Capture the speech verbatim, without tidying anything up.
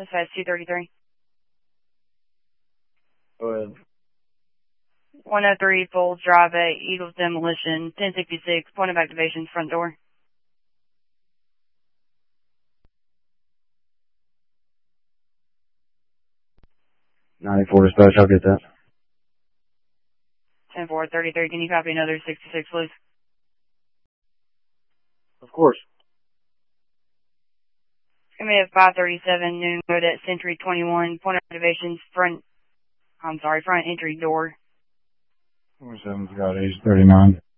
Dispatch two thirty-three. Go ahead. one oh three Foles Drive at Eagles Demolition, ten sixty-six, point of activation, front door. ninety-four dispatch, I'll get that. ten four thirty-three, can you copy another sixty-six, please? Of course. Give me a five thirty-seven noon road at Century twenty-one, point of activation, front, I'm sorry, front entry door. twenty-seven's got age thirty-nine.